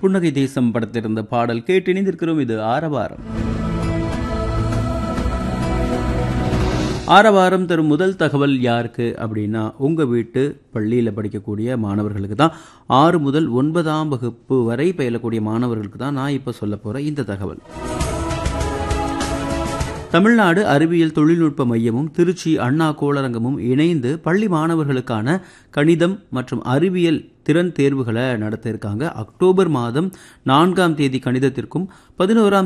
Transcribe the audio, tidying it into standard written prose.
புன்னகை தேசம் படத்திலிருந்த பாடல் கேட்டு இணைந்திருக்கிறோம். இது ஆரவாரம். ஆரவாரம் தரும் முதல் தகவல் யாருக்கு அப்படின்னா, உங்கள் வீட்டு பள்ளியில் படிக்கக்கூடிய மாணவர்களுக்கு தான். 6 முதல் 9ஆம் வகுப்பு வரை பயிலக்கூடிய மாணவர்களுக்கு தான் நான் இப்போ சொல்ல போகிற இந்த தகவல். தமிழ்நாடு அறிவியல் தொழில்நுட்ப மையமும் திருச்சி அண்ணா கோளரங்கமும் இணைந்து பள்ளி மாணவர்களுக்கான கணிதம் மற்றும் அறிவியல் திறன் தேர்வுகளை நடத்த இருக்காங்க. அக்டோபர் மாதம் 4ஆம் தேதி கணிதத்திற்கும் 11ஆம்